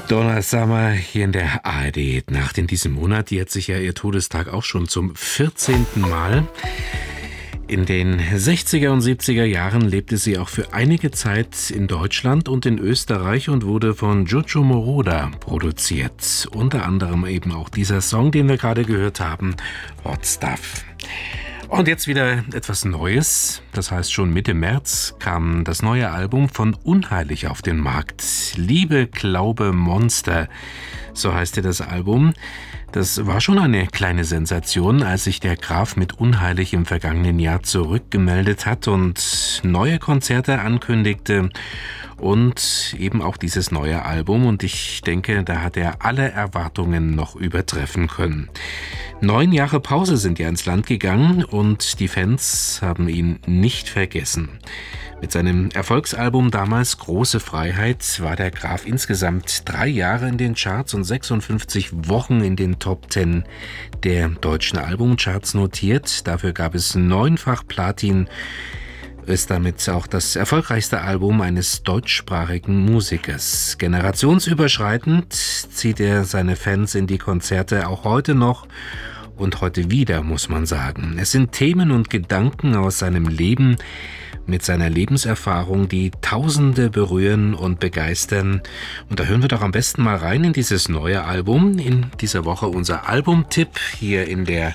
Donna Summer hier in der ARD-Nacht. In diesem Monat jährt sich ja ihr Todestag auch schon zum 14. Mal. In den 60er und 70er Jahren lebte sie auch für einige Zeit in Deutschland und in Österreich und wurde von Giorgio Moroder produziert. Unter anderem eben auch dieser Song, den wir gerade gehört haben, Hot Stuff. Und jetzt wieder etwas Neues. Das heißt, schon Mitte März kam das neue Album von Unheilig auf den Markt. Liebe, Glaube, Monster, so heißt ja das Album. Das war schon eine kleine Sensation, als sich der Graf mit Unheilig im vergangenen Jahr zurückgemeldet hat und neue Konzerte ankündigte und eben auch dieses neue Album. Und ich denke, da hat er alle Erwartungen noch übertreffen können. 9 Jahre Pause sind ja ins Land gegangen und die Fans haben ihn nicht vergessen. Mit seinem Erfolgsalbum damals Große Freiheit war der Graf insgesamt 3 Jahre in den Charts und 56 Wochen in den Top 10 der deutschen Albumcharts notiert. Dafür gab es 9-fach Platin. Ist damit auch das erfolgreichste Album eines deutschsprachigen Musikers. Generationsüberschreitend zieht er seine Fans in die Konzerte auch heute noch und heute wieder, muss man sagen. Es sind Themen und Gedanken aus seinem Leben mit seiner Lebenserfahrung, die Tausende berühren und begeistern. Und da hören wir doch am besten mal rein in dieses neue Album. In dieser Woche unser Albumtipp hier in der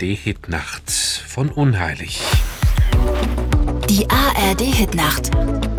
ARD-Hitnacht von Unheilig. Die ARD-Hitnacht.